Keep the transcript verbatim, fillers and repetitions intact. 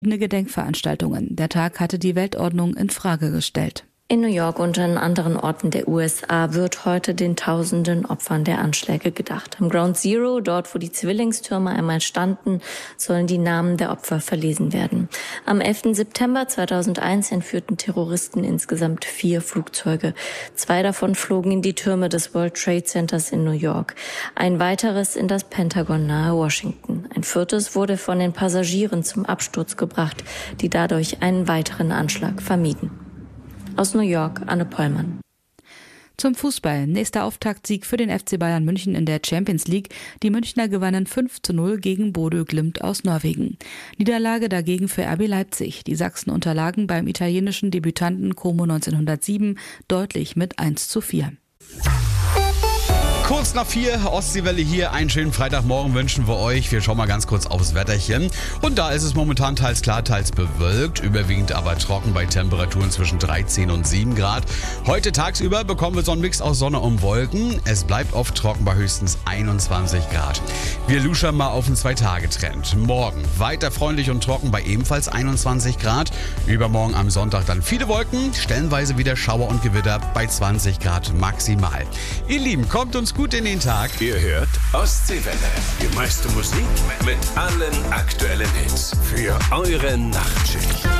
Gedenkveranstaltungen. Der Tag hatte die Weltordnung in Frage gestellt. In New York und an anderen Orten der U S A wird heute den tausenden Opfern der Anschläge gedacht. Am Ground Zero, dort wo die Zwillingstürme einmal standen, sollen die Namen der Opfer verlesen werden. Am elften September zweitausendeins entführten Terroristen insgesamt vier Flugzeuge. Zwei davon flogen in die Türme des World Trade Centers in New York. Ein weiteres in das Pentagon nahe Washington. Ein viertes wurde von den Passagieren zum Absturz gebracht, die dadurch einen weiteren Anschlag vermieden. Aus New York, Anne Pollmann. Zum Fußball. Nächster Auftaktsieg für den F C Bayern München in der Champions League. Die Münchner gewannen fünf zu null gegen Bodø Glimt aus Norwegen. Niederlage dagegen für R B Leipzig. Die Sachsen unterlagen beim italienischen Debütanten Como neunzehnhundertsieben deutlich mit eins zu vier. Kurz nach vier, Ostseewelle hier. Einen schönen Freitagmorgen wünschen wir euch. Wir schauen mal ganz kurz aufs Wetterchen. Und da ist es momentan teils klar, teils bewölkt. Überwiegend aber trocken bei Temperaturen zwischen dreizehn und sieben Grad. Heute tagsüber bekommen wir so einen Mix aus Sonne und Wolken. Es bleibt oft trocken bei höchstens einundzwanzig Grad. Wir luschern mal auf den Zwei-Tage-Trend. Morgen weiter freundlich und trocken bei ebenfalls einundzwanzig Grad. Übermorgen am Sonntag dann viele Wolken. Stellenweise wieder Schauer und Gewitter bei zwanzig Grad maximal. Ihr Lieben, kommt uns gut in den Tag. Ihr hört Ostseewelle. Die meiste Musik mit allen aktuellen Hits für eure Nachtschicht.